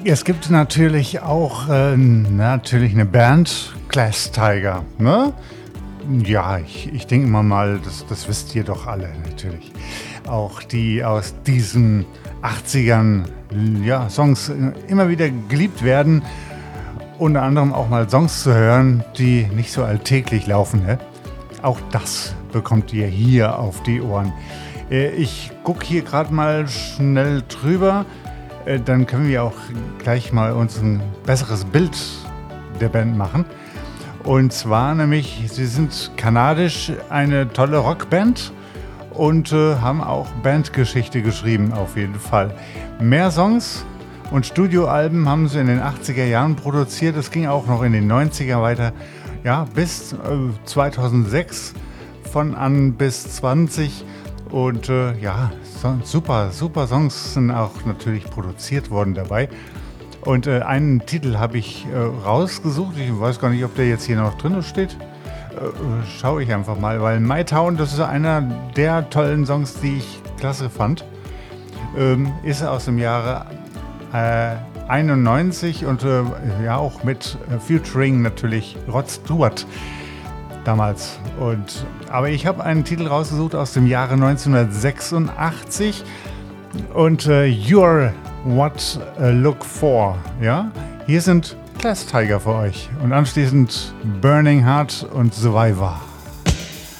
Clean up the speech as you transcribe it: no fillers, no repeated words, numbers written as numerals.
Es gibt natürlich auch natürlich eine Band, Glass Tiger. Ne? Ja, ich denke immer mal, das wisst ihr doch alle natürlich. Auch die aus diesen 80ern ja, Songs immer wieder geliebt werden. Unter anderem auch mal Songs zu hören, die nicht so alltäglich laufen. Ne? Auch das bekommt ihr hier auf die Ohren. Ich gucke hier gerade mal schnell drüber. Dann können wir auch gleich mal uns ein besseres Bild der Band machen. Und zwar nämlich, sie sind kanadisch, eine tolle Rockband und haben auch Bandgeschichte geschrieben auf jeden Fall. Mehr Songs und Studioalben haben sie in den 80er Jahren produziert. Es ging auch noch in den 90er weiter, ja, bis 2006 von an bis 20. Und ja, super Songs sind auch natürlich produziert worden dabei. Und einen Titel habe ich rausgesucht. Ich weiß gar nicht, ob der jetzt hier noch drin steht. Schaue ich einfach mal, weil My Town, das ist einer der tollen Songs, die ich klasse fand. Ist aus dem Jahre 91 und ja auch mit Featuring natürlich Rod Stewart damals. Aber ich habe einen Titel rausgesucht aus dem Jahre 1986 und You're What I Look For. Ja? Hier sind Glass Tiger für euch und anschließend Burning Heart und Survivor.